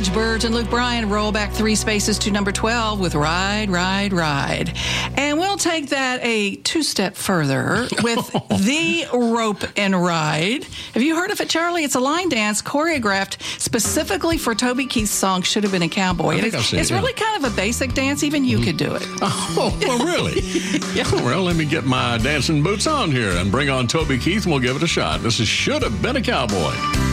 Birds and Luke Bryan roll back 3 spaces to number 12 with Ride, Ride, Ride. And we'll take that a 2-step further with The Rope and Ride. Have you heard of it, Charlie? It's a line dance choreographed specifically for Toby Keith's song Should Have Been a Cowboy. It's really kind of a basic dance. Even you could do it. Oh, well, really? Yeah. Well, let me get my dancing boots on here and bring on Toby Keith, and we'll give it a shot. This is Should Have Been a Cowboy.